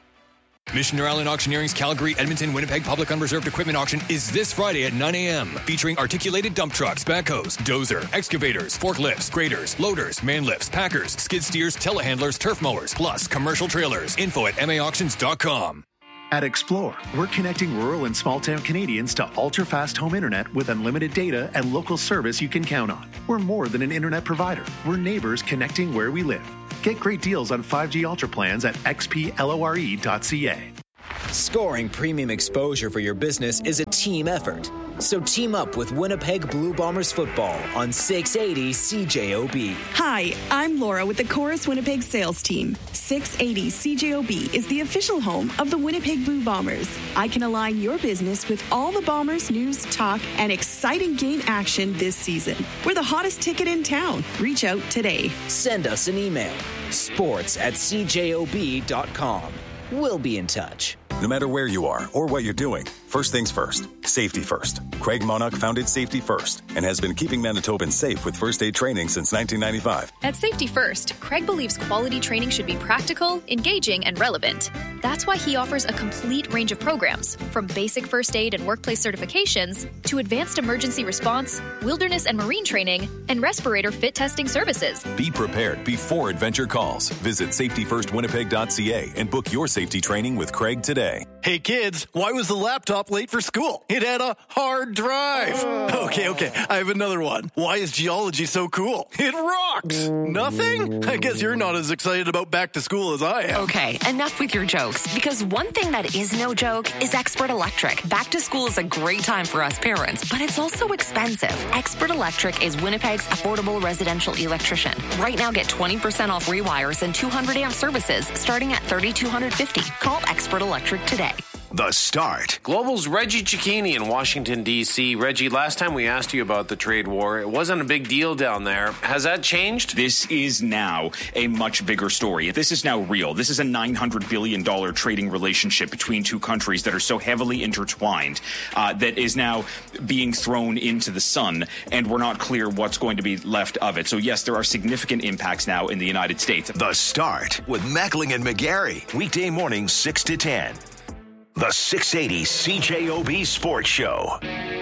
Missioner Island Auctioneering's Calgary, Edmonton, Winnipeg Public Unreserved Equipment Auction is this Friday at nine a.m. featuring articulated dump trucks, backhoes, dozer, excavators, forklifts, graders, loaders, man lifts, packers, skid steers, telehandlers, turf mowers, plus commercial trailers. Info at m a auctions dot com. At Explore, we're connecting rural and small-town Canadians to ultra-fast home internet with unlimited data and local service you can count on. We're more than an internet provider. We're neighbors connecting where we live. Get great deals on five G Ultra plans at x p lore dot c a. Scoring premium exposure for your business is a team effort. So team up with Winnipeg Blue Bombers football on six eighty C J O B. Hi, I'm Laura with the Chorus Winnipeg sales team. six eighty C J O B is the official home of the Winnipeg Blue Bombers. I can align your business with all the Bombers news, talk, and exciting game action this season. We're the hottest ticket in town. Reach out today. Send us an email. Sports at c j o b dot com. We'll be in touch. No matter where you are or what you're doing, first things first, safety first. Craig Monarch founded Safety First and has been keeping Manitobans safe with first aid training since nineteen ninety-five. At Safety First, Craig believes quality training should be practical, engaging, and relevant. That's why he offers a complete range of programs, from basic first aid and workplace certifications to advanced emergency response, wilderness and marine training, and respirator fit testing services. Be prepared before adventure calls. Visit safety first winnipeg dot c a and book your safety training with Craig today. Hey kids, why was the laptop late for school? It had a hard drive. Okay, okay, I have another one. Why is geology so cool? It rocks. Nothing? I guess you're not as excited about back to school as I am. Okay, enough with your jokes, because one thing that is no joke is Expert Electric. Back to school is a great time for us parents, but it's also expensive. Expert Electric is Winnipeg's affordable residential electrician. Right now, get twenty percent off rewires and two hundred amp services starting at three thousand two hundred fifty dollars. Call Expert Electric today. The Start. Global's Reggie Cicchini in Washington, D C Reggie, last time we asked you about the trade war, it wasn't a big deal down there. Has that changed? This is now a much bigger story. This is now real. This is a nine hundred billion dollars trading relationship between two countries that are so heavily intertwined uh, that is now being thrown into the sun, and we're not clear what's going to be left of it. So, yes, there are significant impacts now in the United States. The Start with Mackling and McGarry. Weekday mornings, six to ten. The six eighty C J O B Sports Show.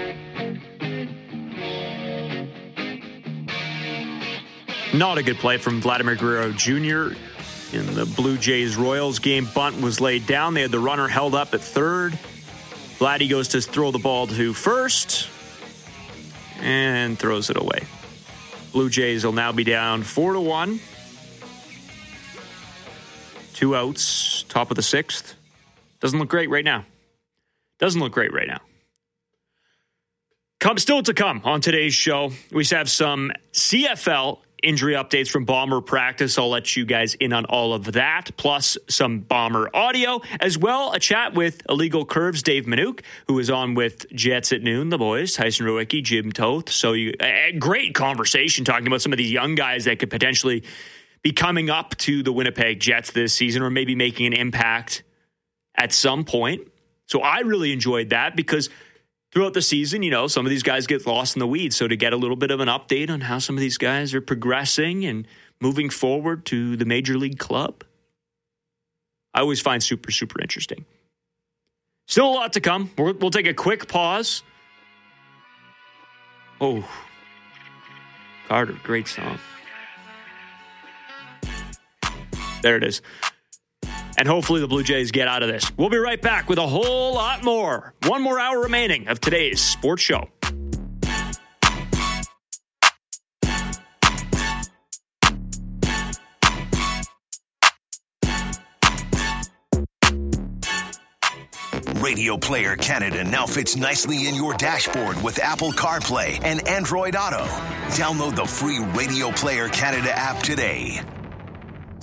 Not a good play from Vladimir Guerrero Junior in the Blue Jays-Royals game. Bunt was laid down. They had the runner held up at third. Vladdy goes to throw the ball to first and throws it away. Blue Jays will now be down four to one. Two outs, top of the sixth. Doesn't look great right now. Doesn't look great right now. Come, still to come on today's show, we have some C F L injury updates from Bomber practice. I'll let you guys in on all of that, plus some Bomber audio, as well a chat with Illegal Curves Dave Minuk, who is on with Jets at Noon, the boys, Tyson Rowicki, Jim Toth. So you, a great conversation talking about some of these young guys that could potentially be coming up to the Winnipeg Jets this season, or maybe making an impact at some point. So I really enjoyed that, because throughout the season, you know, some of these guys get lost in the weeds. So to get a little bit of an update on how some of these guys are progressing and moving forward to the major league club, I always find super, super interesting. Still a lot to come. We're, we'll take a quick pause. Oh, Carter, great song. There it is. And hopefully the Blue Jays get out of this. We'll be right back with a whole lot more. One more hour remaining of today's sports show. Radio Player Canada now fits nicely in your dashboard with Apple CarPlay and Android Auto. Download the free Radio Player Canada app today.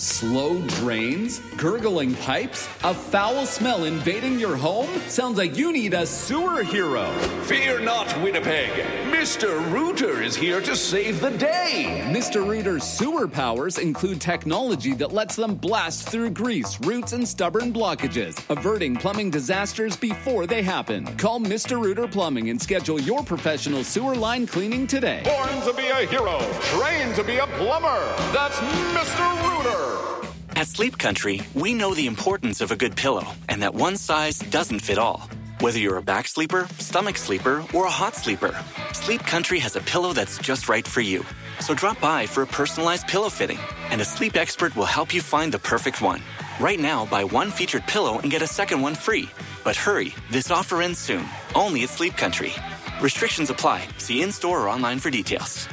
Slow drains? Gurgling pipes? A foul smell invading your home? Sounds like you need a sewer hero. Fear not, Winnipeg. Mister Rooter is here to save the day. Mister Rooter's sewer powers include technology that lets them blast through grease, roots, and stubborn blockages, averting plumbing disasters before they happen. Call Mister Rooter Plumbing and schedule your professional sewer line cleaning today. Born to be a hero, trained to be a plumber. That's Mister Rooter. At Sleep Country, we know the importance of a good pillow and that one size doesn't fit all. Whether you're a back sleeper, stomach sleeper, or a hot sleeper, Sleep Country has a pillow that's just right for you. So drop by for a personalized pillow fitting, and a sleep expert will help you find the perfect one. Right now, buy one featured pillow and get a second one free. But hurry, this offer ends soon, only at Sleep Country. Restrictions apply. See in-store or online for details.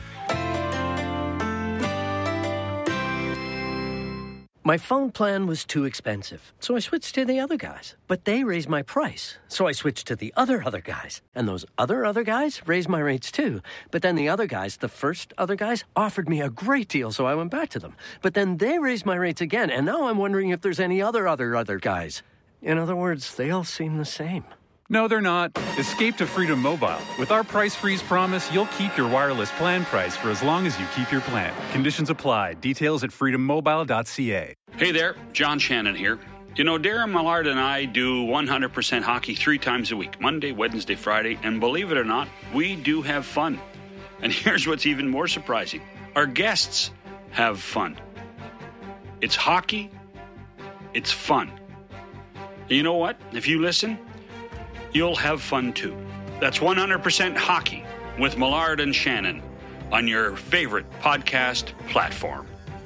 My phone plan was too expensive, so I switched to the other guys. But they raised my price, so I switched to the other other guys. And those other other guys raised my rates too. But then the other guys, the first other guys, offered me a great deal, so I went back to them. But then they raised my rates again, and now I'm wondering if there's any other other other guys. In other words, they all seem the same. No, they're not. Escape to Freedom Mobile. With our price freeze promise, you'll keep your wireless plan price for as long as you keep your plan. Conditions apply. Details at freedom mobile dot c a. Hey there, John Shannon here. You know, Darren Millard and I do one hundred percent hockey three times a week, Monday, Wednesday, Friday, and believe it or not, we do have fun. And here's what's even more surprising. Our guests have fun. It's hockey. It's fun. And you know what? If you listen, you'll have fun too. That's one hundred percent hockey with Millard and Shannon on your favorite podcast platform.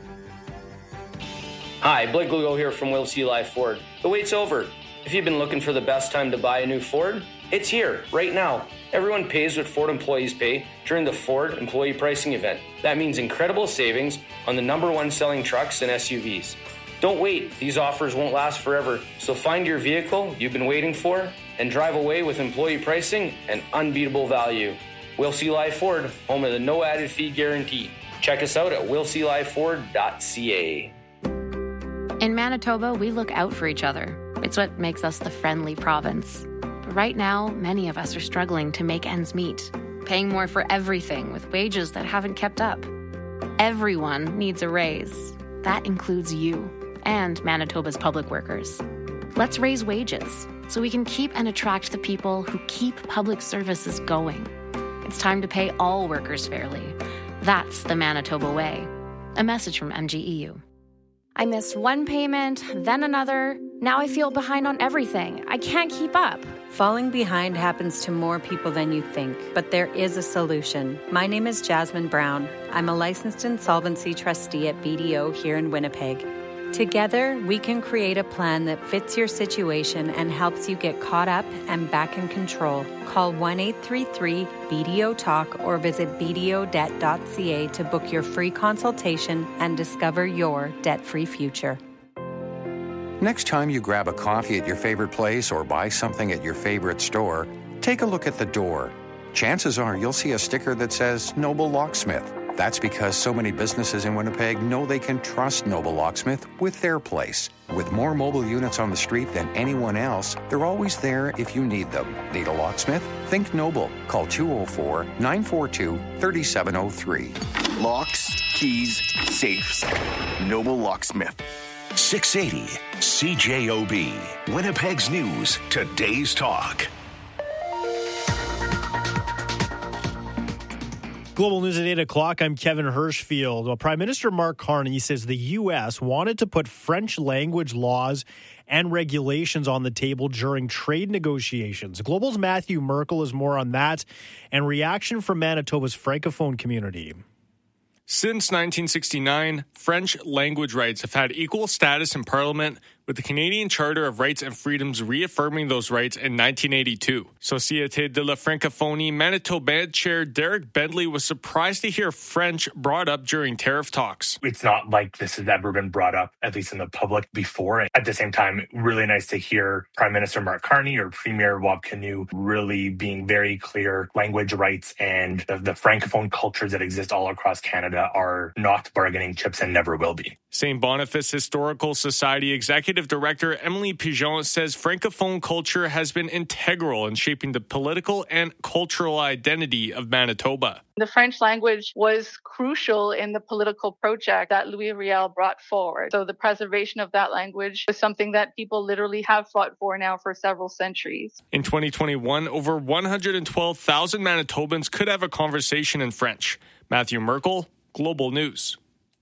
Hi, Blake Lugo here from Will C. Live Ford. The wait's over. If you've been looking for the best time to buy a new Ford, it's here, right now. Everyone pays what Ford employees pay during the Ford Employee Pricing Event. That means incredible savings on the number one selling trucks and S U Vs. Don't wait. These offers won't last forever. So find your vehicle you've been waiting for and drive away with employee pricing and unbeatable value. Will C. Live Ford, home of the no added fee guarantee. Check us out at will c live ford dot c a. In Manitoba, we look out for each other. It's what makes us the friendly province. But right now, many of us are struggling to make ends meet, paying more for everything with wages that haven't kept up. Everyone needs a raise. That includes you and Manitoba's public workers. Let's raise wages so we can keep and attract the people who keep public services going. It's time to pay all workers fairly. That's the Manitoba way. A message from M G E U. I missed one payment, then another. Now I feel behind on everything. I can't keep up. Falling behind happens to more people than you think, but there is a solution. My name is Jasmine Brown. I'm a licensed insolvency trustee at B D O here in Winnipeg. Together, we can create a plan that fits your situation and helps you get caught up and back in control. Call one eight three three B D O talk or visit b d o debt dot c a to book your free consultation and discover your debt-free future. Next time you grab a coffee at your favorite place or buy something at your favorite store, take a look at the door. Chances are you'll see a sticker that says Noble Locksmith. That's because so many businesses in Winnipeg know they can trust Noble Locksmith with their place. With more mobile units on the street than anyone else, they're always there if you need them. Need a locksmith? Think Noble. Call two oh four, nine four two, three seven oh three. Locks, keys, safes. Noble Locksmith. six eighty C J O B. Winnipeg's News. Today's Talk. Global News at eight o'clock. I'm Kevin Hirschfield. Well, Prime Minister Mark Carney says the U S wanted to put French language laws and regulations on the table during trade negotiations. Global's Matthew Merkel is more on that and reaction from Manitoba's Francophone community. Since nineteen sixty-nine, French language rights have had equal status in Parliament with the Canadian Charter of Rights and Freedoms reaffirming those rights in nineteen eighty-two. Société de la Francophonie Manitoba Chair Derek Bentley was surprised to hear French brought up during tariff talks. It's not like this has ever been brought up, at least in the public, before. At the same time, really nice to hear Prime Minister Mark Carney or Premier Rob Canoe really being very clear. Language rights and the, the Francophone cultures that exist all across Canada are not bargaining chips and never will be. Saint Boniface Historical Society Executive Director Emily Pigeon says Francophone culture has been integral in shaping the political and cultural identity of Manitoba. The French language was crucial in the political project that Louis Riel brought forward. So the preservation of that language is something that people literally have fought for now for several centuries. In twenty twenty-one, over one hundred twelve thousand Manitobans could have a conversation in French. Matthew Merkel, Global News.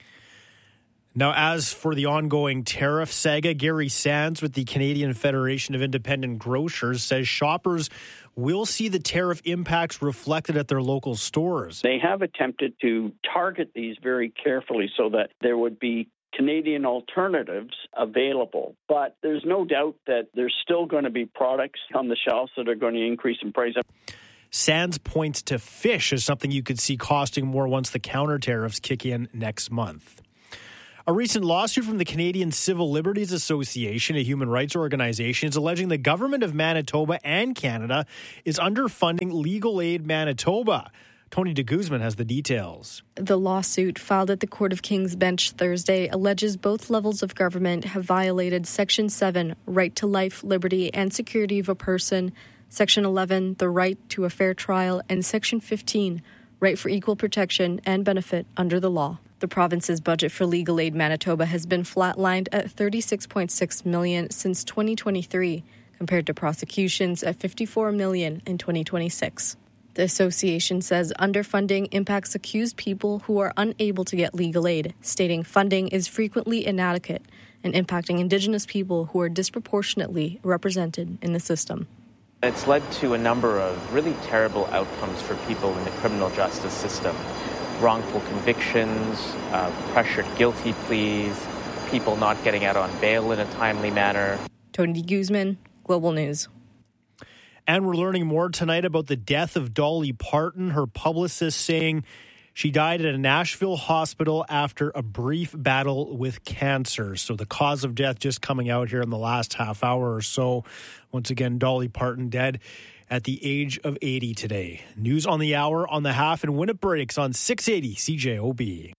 Now, as for the ongoing tariff saga, Gary Sands with the Canadian Federation of Independent Grocers says shoppers will see the tariff impacts reflected at their local stores. They have attempted to target these very carefully so that there would be Canadian alternatives available. But there's no doubt that there's still going to be products on the shelves that are going to increase in price. Sands points to fish as something you could see costing more once the counter tariffs kick in next month. A recent lawsuit from the Canadian Civil Liberties Association, a human rights organization, is alleging the government of Manitoba and Canada is underfunding Legal Aid Manitoba. Tony de Guzman has the details. The lawsuit filed at the Court of King's Bench Thursday alleges both levels of government have violated Section seven, right to life, liberty, and security of a person, Section eleven, the right to a fair trial, and Section fifteen, right for equal protection and benefit under the law. The province's budget for Legal Aid Manitoba has been flatlined at thirty-six point six million dollars since twenty twenty-three, compared to prosecutions at fifty-four million dollars in twenty twenty-six. The association says underfunding impacts accused people who are unable to get legal aid, stating funding is frequently inadequate and impacting Indigenous people who are disproportionately represented in the system. It's led to a number of really terrible outcomes for people in the criminal justice system. Wrongful convictions, uh, pressured guilty pleas, people not getting out on bail in a timely manner. Tony Guzman, Global News. And we're learning more tonight about the death of Dolly Parton, her publicist saying she died at a Nashville hospital after a brief battle with cancer. So the cause of death just coming out here in the last half hour or so. Once again, Dolly Parton dead at the age of eighty today. News on the hour, on the half, and when it breaks on six eighty C J O B.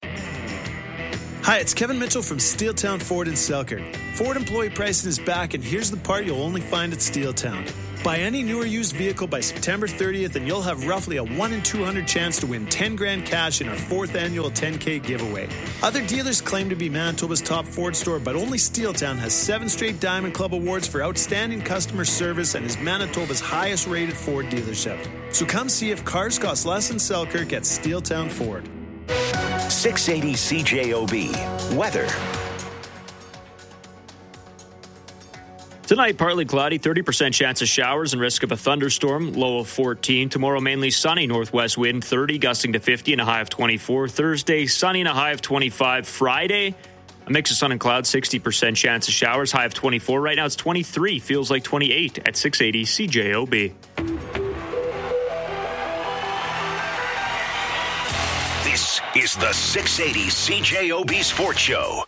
Hi, it's Kevin Mitchell from Steeltown Ford in Selkirk. Ford employee pricing is back, and here's the part you'll only find at Steeltown. Buy any new or used vehicle by September thirtieth, and you'll have roughly a one in two hundred chance to win ten grand cash in our fourth annual ten K giveaway. Other dealers claim to be Manitoba's top Ford store, but only Steeltown has seven straight Diamond Club awards for outstanding customer service and is Manitoba's highest rated Ford dealership. So come see if cars cost less in Selkirk at Steeltown Ford. six eighty C J O B. Weather. Tonight, partly cloudy, thirty percent chance of showers and risk of a thunderstorm, low of fourteen. Tomorrow, mainly sunny, northwest wind thirty, gusting to fifty and a high of twenty-four. Thursday, sunny and a high of twenty-five. Friday, a mix of sun and clouds, sixty percent chance of showers, high of twenty-four. Right now, it's twenty-three, feels like twenty-eight at six eighty C J O B. This is the six eighty C J O B Sports Show.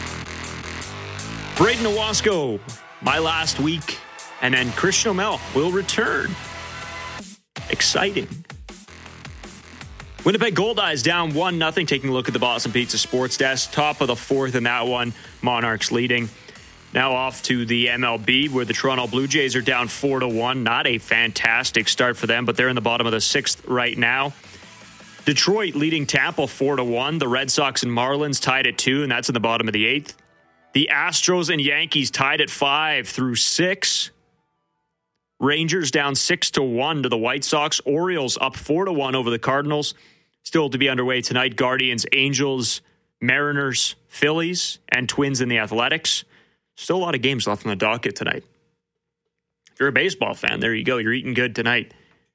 Braden Owasco, my last week, and then Christian O'Mell will return. Exciting. Winnipeg Goldeyes down one nothing, taking a look at the Boston Pizza Sports Desk. Top of the fourth in that one, Monarchs leading. Now off to the M L B, where the Toronto Blue Jays are down four to one. Not a fantastic start for them, but they're in the bottom of the sixth right now. Detroit leading Tampa four to one. The Red Sox and Marlins tied at two, and that's in the bottom of the eighth. The Astros and Yankees tied at five through six. Rangers down six to one to the White Sox. Orioles up four to one over the Cardinals. Still to be underway tonight, Guardians, Angels, Mariners, Phillies, and Twins in the Athletics. Still a lot of games left on the docket tonight. If you're a baseball fan, there you go. You're eating good tonight.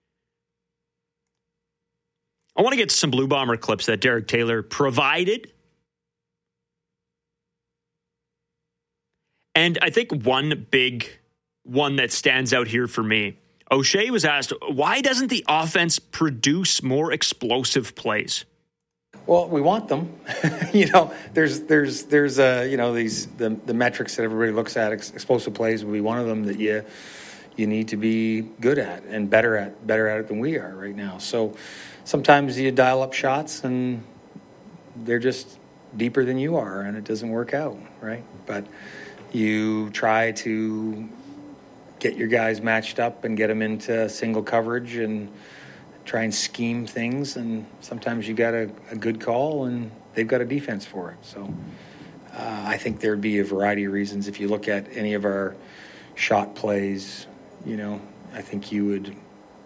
I want to get to some Blue Bomber clips that Derek Taylor provided. And I think one big one that stands out here for me, O'Shea was asked, why doesn't the offense produce more explosive plays? Well, we want them. you know, there's there's there's uh, you know these the the metrics that everybody looks at. Ex- explosive plays will be one of them that you you need to be good at and better at better at it than we are right now. So sometimes you dial up shots and they're just deeper than you are, and it doesn't work out, right? But you try to get your guys matched up and get them into single coverage and try and scheme things, and sometimes you got a, a good call and they've got a defense for it. So uh, I think there'd be a variety of reasons. If you look at any of our shot plays, you know, I think you would,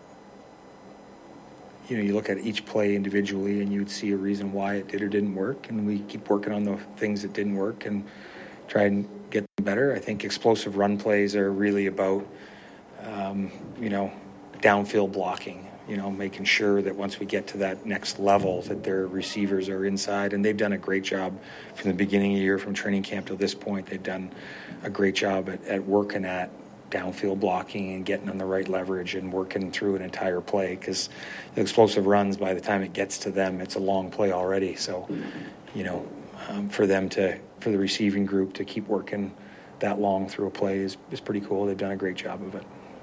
you know, you look at each play individually and you would see a reason why it did or didn't work, and we keep working on the things that didn't work and try and get them better. I think explosive run plays are really about, um, you know, downfield blocking. You know, making sure that once we get to that next level that their receivers are inside. And they've done a great job from the beginning of the year, from training camp to this point. They've done a great job at, at working at downfield blocking and getting on the right leverage and working through an entire play, because the explosive runs, by the time it gets to them, it's a long play already. So, you know, um, for them to, for the receiving group to keep working that long through a play is, is pretty cool. They've done a great job of it.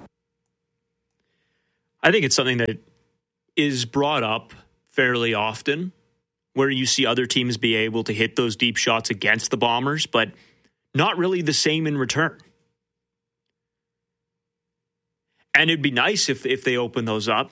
I think it's something that is brought up fairly often, where you see other teams be able to hit those deep shots against the Bombers, but not really the same in return. And it'd be nice if, if they open those up.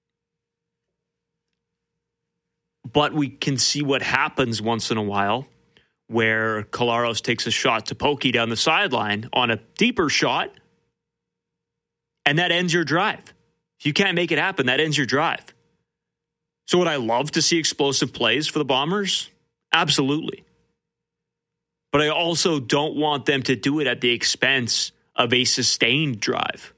But we can see what happens once in a while, where Collaros takes a shot to Pokey down the sideline on a deeper shot, and that ends your drive. If you can't make it happen, that ends your drive. So would I love to see explosive plays for the Bombers? Absolutely. But I also don't want them to do it at the expense of a sustained drive.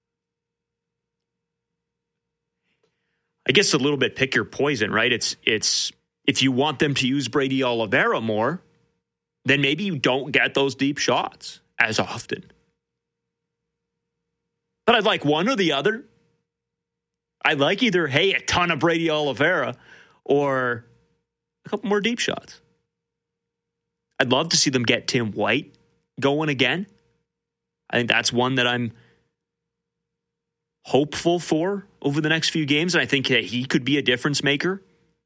I guess a little bit pick your poison, right? It's it's if you want them to use Brady Oliveira more, then maybe you don't get those deep shots as often. But I'd like one or the other. I'd like either, hey, a ton of Brady Oliveira or a couple more deep shots. I'd love to see them get Tim White going again. I think that's one that I'm hopeful for over the next few games, and I think that he could be a difference maker.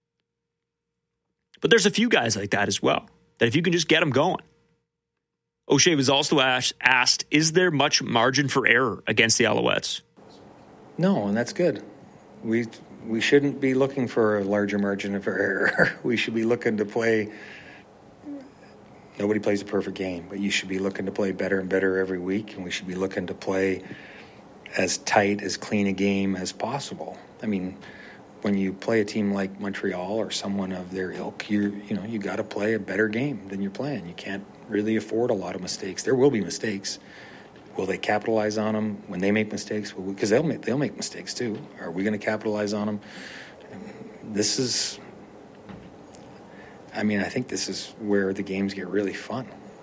But there's a few guys like that as well, that if you can just get them going. O'Shea was also asked, is there much margin for error against the Alouettes? No, and that's good. We we shouldn't be looking for a larger margin of error. We should be looking to play. Nobody plays a perfect game, but you should be looking to play better and better every week, and we should be looking to play as tight, as clean a game as possible. I mean, when you play a team like Montreal or someone of their ilk, you you know you got to play a better game than you're playing. You can't really afford a lot of mistakes. There will be mistakes. Will they capitalize on them when they make mistakes? Because they'll make they'll make mistakes too. Are we going to capitalize on them? This is, I mean, I think this is where the games get really fun.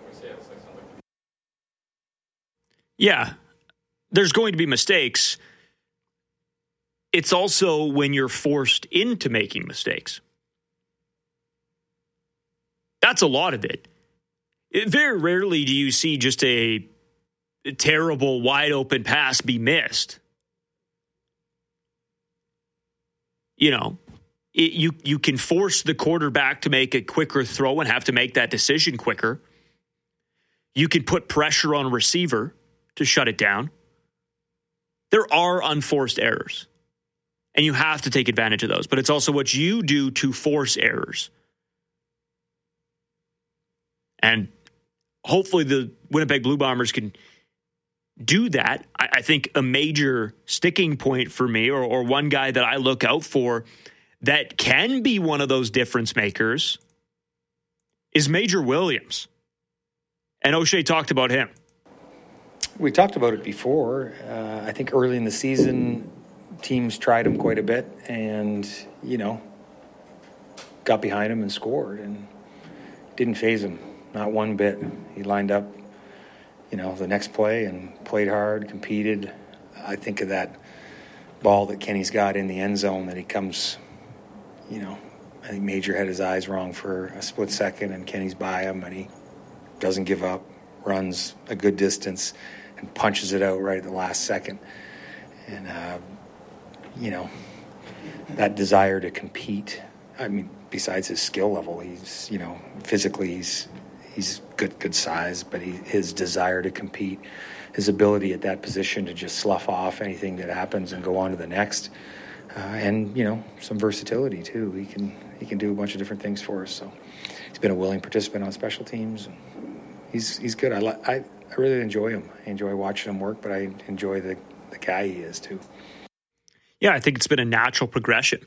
Yeah, there's going to be mistakes. It's also when you're forced into making mistakes. That's a lot of it. It very rarely do you see just a terrible wide open pass be missed. You know, it, you you can force the quarterback to make a quicker throw and have to make that decision quicker. You can put pressure on a receiver to shut it down. There are unforced errors, and you have to take advantage of those. But it's also what you do to force errors. And hopefully the Winnipeg Blue Bombers can do that. I, I think a major sticking point for me, or, or one guy that I look out for that can be one of those difference makers, is Major Williams. And O'Shea talked about him. We talked about it before. Uh, I think early in the season, teams tried him quite a bit and, you know, got behind him and scored, and didn't faze him, not one bit. He lined up you know, the next play and played hard, competed. I think of that ball that Kenny's got in the end zone that he comes, you know, I think Major had his eyes wrong for a split second and Kenny's by him and he doesn't give up, runs a good distance and punches it out right at the last second. And, uh, you know, that desire to compete, I mean, besides his skill level, he's, you know, physically he's he's good good size, but he, his desire to compete, his ability at that position to just slough off anything that happens and go on to the next, uh, and, you know, some versatility too. He can he can do a bunch of different things for us. So he's been a willing participant on special teams. And he's he's good. I, li- I I really enjoy him. I enjoy watching him work, but I enjoy the, the guy he is too. Yeah, I think it's been a natural progression.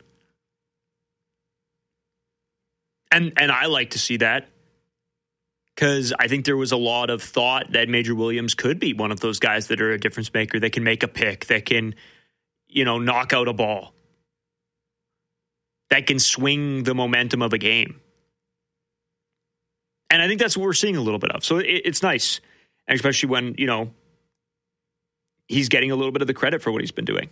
And and I like to see that because I think there was a lot of thought that Major Williams could be one of those guys that are a difference maker, that can make a pick, that can, you know, knock out a ball, that can swing the momentum of a game. And I think that's what we're seeing a little bit of. So it, it's nice, and especially when, you know, he's getting a little bit of the credit for what he's been doing.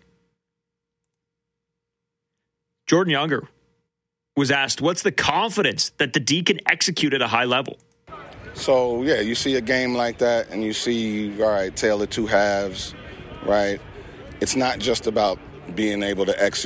Jordan Younger was asked, what's the confidence that the D can execute at a high level? So, yeah, you see a game like that and you see, all right, tale of two halves, right? It's not just about being able to execute.